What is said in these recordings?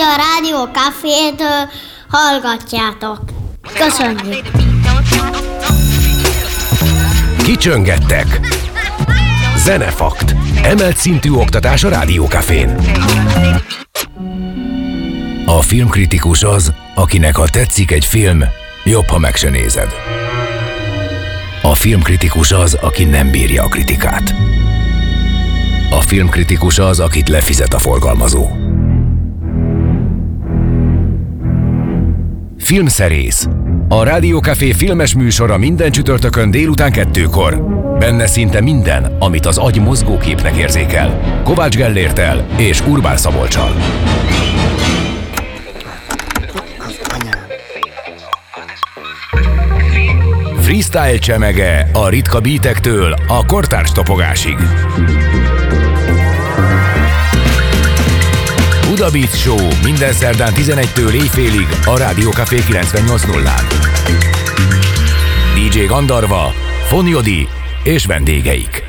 a Rádió Cafét hallgatjátok. Köszönjük! Kicsöngettek. Zenefakt. Emelt szintű oktatás a Rádió Cafén. A filmkritikus az, akinek ha tetszik egy film, jobb, ha meg se nézed. A filmkritikus az, aki nem bírja a kritikát. A filmkritikus az, akit lefizet a forgalmazó. Filmszerész. A Rádió Café filmes műsora minden csütörtökön délután 2-kor. Benne szinte minden, amit az agy mozgóképnek érzékel. Kovács Gellérttel és Urbán Szabolccsal. Freestyle csemege a ritka beatektől a kortárs topogásig. Buda Beat Show minden szerdán 11-től éjfélig a Rádió Café 98.0-án. DJ Gandarva, Fonyodi és vendégeik.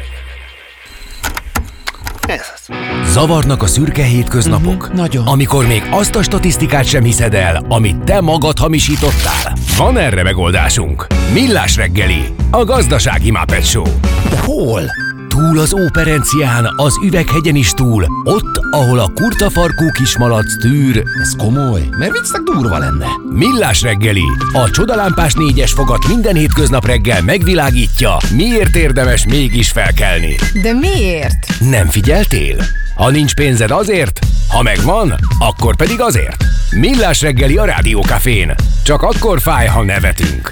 Zavarnak a szürke hétköznapok? Nagyon. Amikor még azt a statisztikát sem hiszed el, amit te magad hamisítottál? Van erre megoldásunk. Millás reggeli, a gazdasági Muppet Show. De hol? Túl az Óperencián, az Üveghegyen is túl, ott, ahol a kurtafarkú kismalac tűr. Ez komoly, mert viccnek durva lenne. Millás reggeli, a csodalámpás 4-es fogat minden hétköznap reggel megvilágítja, miért érdemes mégis felkelni. De miért? Nem figyeltél? Ha nincs pénzed azért, ha megvan, akkor pedig azért. Millás reggeli a Rádió Cafén. Csak akkor fáj, ha nevetünk.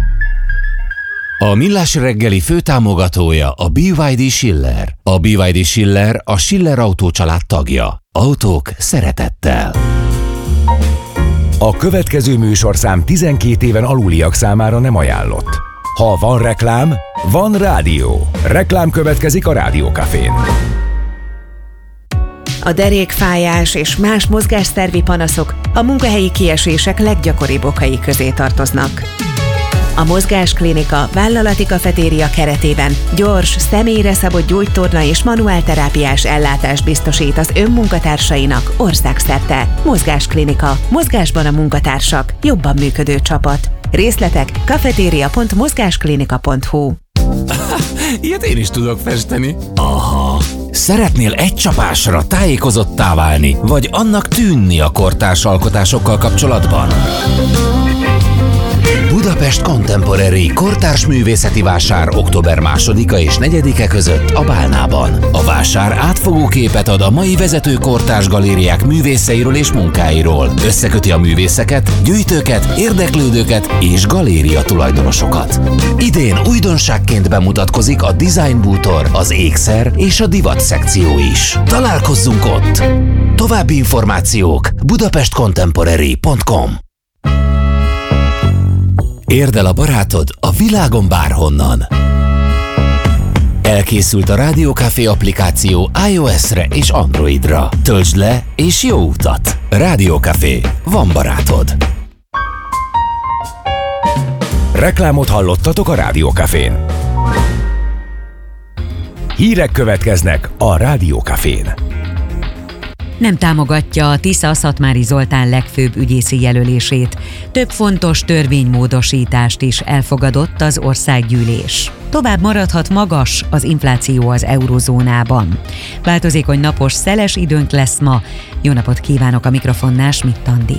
A Millás reggeli főtámogatója a BYD Schiller. A BYD Schiller a Schiller Autó család tagja. Autók szeretettel. A következő műsorszám 12 éven aluliak számára nem ajánlott. Ha van reklám, van rádió. Reklám következik a Rádió Cafén. A derékfájás és más mozgásszervi panaszok a munkahelyi kiesések leggyakoribb okai közé tartoznak. A Mozgásklinika vállalati kafetéria keretében gyors, személyre szabott gyógytorna és manuálterápiás ellátást biztosít az önmunkatársainak országszerte. Mozgásklinika. Mozgásban a munkatársak. Jobban működő csapat. Részletek kafeteria.mozgásklinika.hu. Ilyet én is tudok festeni. Aha. Szeretnél egy csapásra tájékozottá válni, vagy annak tűnni a kortárs alkotásokkal kapcsolatban? Budapest Contemporary kortárs művészeti vásár október 2-a és 4-e között a Bálnában. A vásár átfogó képet ad a mai vezető kortárs galériák művészeiről és munkáiról. Összeköti a művészeket, gyűjtőket, érdeklődőket és galéria tulajdonosokat. Idén újdonságként bemutatkozik a Design Bútor, az ékszer és a divat szekció is. Találkozzunk ott! További információk budapestcontemporary.com. Érd el a barátod a világon bárhonnan. Elkészült a Rádió Café applikáció iOS-re és Androidra. Töltsd le és jó utat! Rádió Café. Van barátod. Reklámot hallottatok a Rádió Cafén. Hírek következnek a Rádió Cafén. Nem támogatja a Tisza-Szatmári Zoltán legfőbb ügyészi jelölését. Több fontos törvénymódosítást is elfogadott az országgyűlés. Tovább maradhat magas az infláció az eurozónában. Változékony napos, szeles időnk lesz ma. Jó napot kívánok, a mikrofonnál Schmidt Andi.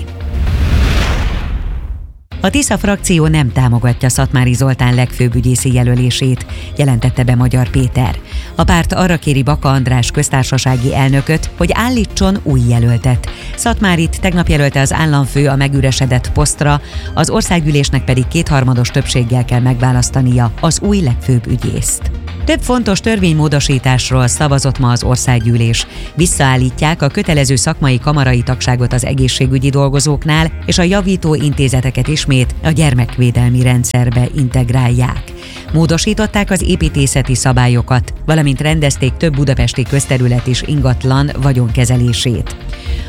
A Tisza frakció nem támogatja Szatmári Zoltán legfőbb ügyészi jelölését, jelentette be Magyar Péter. A párt arra kéri Baka András köztársasági elnököt, hogy állítson új jelöltet. Szatmárit tegnap jelölte az államfő a megüresedett posztra, az országgyűlésnek pedig 2/3 többséggel kell megválasztania az új legfőbb ügyészt. Több fontos törvénymódosításról szavazott ma az országgyűlés. Visszaállítják a kötelező szakmai kamarai tagságot az egészségügyi dolgozóknál, és a javító intézeteket ismét a gyermekvédelmi rendszerbe integrálják. Módosították az építészeti szabályokat, valamint rendezték több budapesti közterület és ingatlan vagyonkezelését.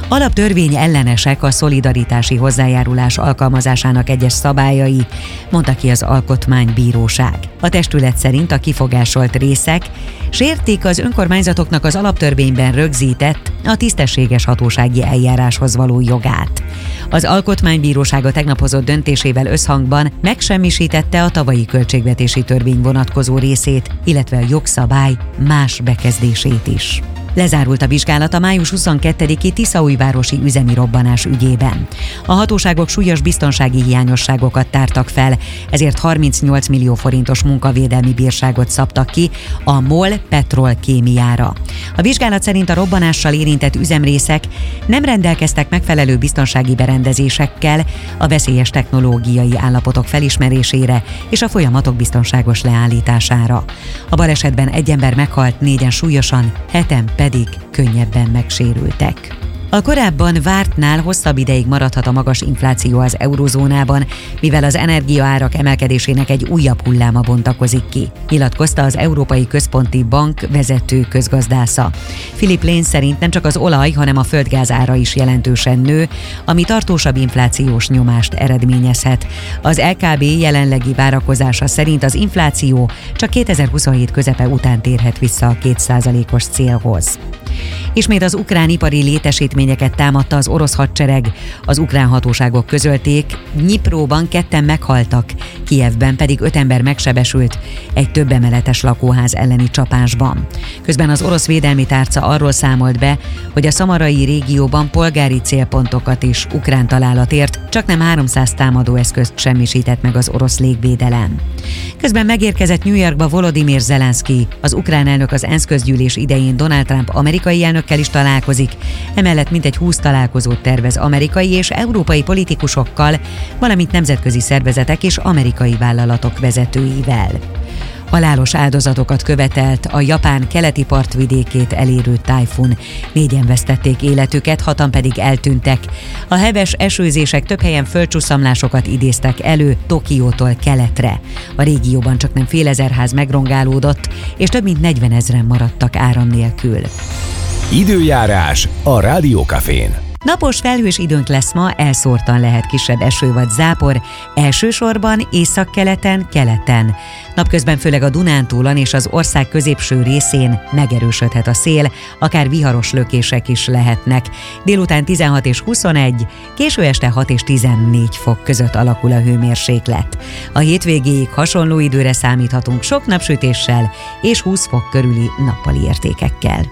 Alaptörvény ellenesek a szolidaritási hozzájárulás alkalmazásának egyes szabályai, mondta ki az Alkotmánybíróság. A testület szerint a kifogásolt részek sértik az önkormányzatoknak az alaptörvényben rögzített a tisztességes hatósági eljáráshoz való jogát. Az Alkotmánybíróság a tegnap hozott döntésével összhangban megsemmisítette a tavalyi költségvetési törvény vonatkozó részét, illetve a jogszabály más bekezdését is. Lezárult a vizsgálat a május 22-i tiszaújvárosi üzemi robbanás ügyében. A hatóságok súlyos biztonsági hiányosságokat tártak fel, ezért 38 millió forintos munkavédelmi bírságot szabtak ki a MOL Petrolkémiára. A vizsgálat szerint a robbanással érintett üzemrészek nem rendelkeztek megfelelő biztonsági berendezésekkel a veszélyes technológiai állapotok felismerésére és a folyamatok biztonságos leállítására. A balesetben egy ember meghalt, 4-en súlyosan, 7-en pedig könnyebben megsérültek. A korábban vártnál hosszabb ideig maradhat a magas infláció az eurózónában, mivel az energiaárak emelkedésének egy újabb hulláma bontakozik ki, nyilatkozta az Európai Központi Bank vezető közgazdásza. Philip Lane szerint nem csak az olaj, hanem a földgáz ára is jelentősen nő, ami tartósabb inflációs nyomást eredményezhet. Az LKB jelenlegi várakozása szerint az infláció csak 2027 közepe után térhet vissza a 2%-os célhoz. Ismét az ukrán ipari létesítményeket támadta az orosz hadsereg. Az ukrán hatóságok közölték, Dnyipróban 2-en meghaltak, Kijevben pedig 5 ember megsebesült egy több emeletes lakóház elleni csapásban. Közben az orosz védelmi tárca arról számolt be, hogy a szamarai régióban polgári célpontokat is ukrán találat ért, csak nem 300 támadóeszközt semmisített meg az orosz légvédelem. Közben megérkezett New Yorkba Volodymyr Zelenszky, az ukrán elnök az ENSZ közgyűlés idején Donald Trump amerikai elnökkel is találkozik, emellett mintegy 20 találkozót tervez amerikai és európai politikusokkal, valamint nemzetközi szervezetek és amerikai vállalatok vezetőivel. Halálos áldozatokat követelt a Japán keleti partvidékét elérő tájfun. 4-en vesztették életüket, 6-an pedig eltűntek. A heves esőzések több helyen földcsúszamlásokat idéztek elő Tokiótól keletre. A régióban csaknem fél ezer ház megrongálódott, és több mint 40 000-en maradtak áram nélkül. Időjárás a Rádiókafén. Napos felhős időnk lesz ma, elszórtan lehet kisebb eső vagy zápor, elsősorban északkeleten, keleten. Napközben főleg a Dunántúlon és az ország középső részén megerősödhet a szél, akár viharos lökések is lehetnek. Délután 16 és 21, késő este 6 és 14 fok között alakul a hőmérséklet. A hétvégéig hasonló időre számíthatunk sok napsütéssel és 20 fok körüli nappali értékekkel.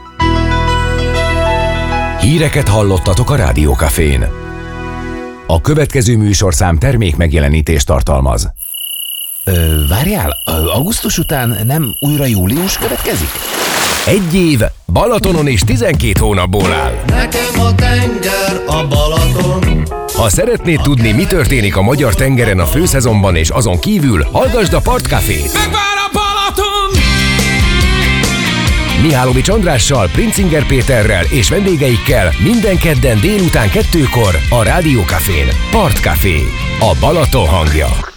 Híreket hallottatok a Rádiókafén. A következő műsorszám termék megjelenítést tartalmaz. Várjál, augusztus után nem újra július következik? 1 év Balatonon és 12 hónapból áll. Nekem a tenger a Balaton. Ha szeretnéd tudni, mi történik a magyar tengeren a főszezonban és azon kívül, hallgasd a Partcafét. Megvár a Balaton! Mihálovics Andrással, Princinger Péterrel és vendégeikkel minden kedden délután 2-kor a Rádiókafén. Partcafé, a Balaton hangja.